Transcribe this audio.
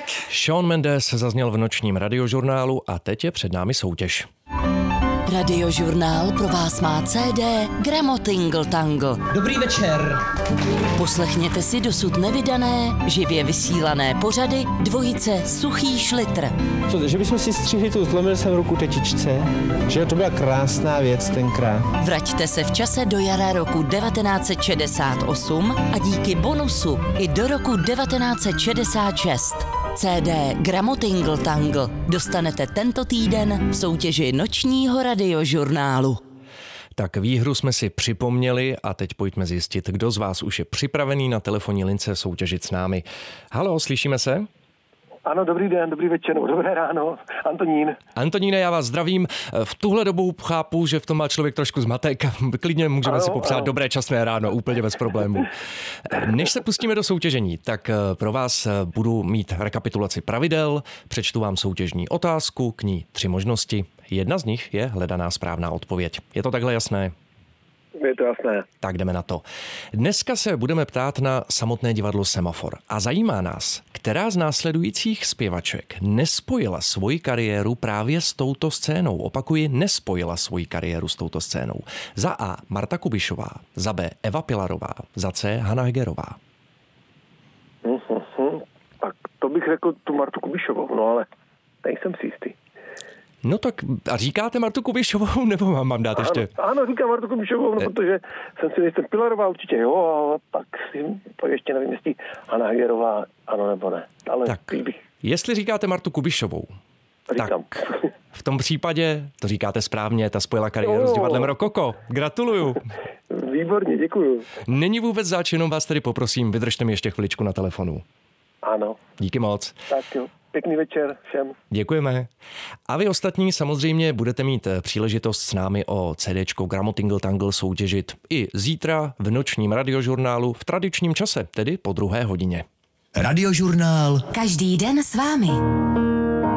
Shawn Mendes zazněl v nočním radiožurnálu a teď je před námi soutěž. Radiožurnál pro vás má CD Gramo Tingle Tangle. Dobrý večer. Poslechněte si dosud nevydané, živě vysílané pořady dvojice Suchý Šlitr. Co, že bychom si střihli tu, zlomil jsem ruku tetičce, že to byla krásná věc tenkrát. Vraťte se v čase do jara roku 1968 a díky bonusu i do roku 1966. CD Gramo Tingle Tangle dostanete tento týden v soutěži nočního radiožurnálu. Tak výhru jsme si připomněli a teď pojďme zjistit, kdo z vás už je připravený na telefonní lince soutěžit s námi. Haló, slyšíme se? Ano, dobrý den, dobrý večer, dobré ráno, Antonín. Antoníne, já vás zdravím. V tuhle dobu chápu, že v tom má člověk trošku zmatek. Klidně můžeme si popřát dobré časné ráno, úplně bez problémů. Než se pustíme do soutěžení, tak pro vás budu mít rekapitulaci pravidel, přečtu vám soutěžní otázku, k ní 3 možnosti. Jedna z nich je hledaná správná odpověď. Je to takhle jasné? Je to jasné. Tak jdeme na to. Dneska se budeme ptát na samotné divadlo Semafor. A zajímá nás, která z následujících zpěvaček nespojila svoji kariéru právě s touto scénou. Opakuji, nespojila svoji kariéru s touto scénou. Za A. Marta Kubišová, za B. Eva Pilarová, za C. Hana Hegerová. Tak to bych řekl tu Martu Kubišovou, no ale nejsem si jistý. No tak a říkáte Martu Kubišovou, nebo mám dát ještě? Ano, říkám Martu Kubišovou, no, protože jsem si nejsem Pilarová určitě, jo, ale tak to ještě nevím, jestli Hana Hegerová, ano nebo ne. Ale tak, jestli říkáte Martu Kubišovou, říkám. Tak v tom případě to říkáte správně, ta spojila kariéru s divadlem Rokoko. Gratuluju. Výborně, děkuju. Není vůbec zač, jenom vás tedy poprosím, vydržte mi ještě chviličku na telefonu. Ano. Díky moc. Tak jo. Pěkný večer všem. Děkujeme. A vy ostatní samozřejmě budete mít příležitost s námi o CDčko Gramo Tingle Tangle soutěžit i zítra v nočním radiožurnálu v tradičním čase, tedy po 2. hodině. Radiožurnál. Každý den s vámi.